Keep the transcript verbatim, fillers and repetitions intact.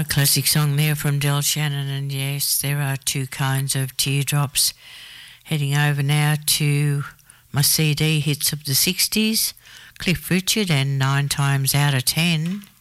A classic song there from Del Shannon, and yes, there are two kinds of teardrops. Heading over now to my C D hits of the sixties, Cliff Richard and Nine Times Out of Ten.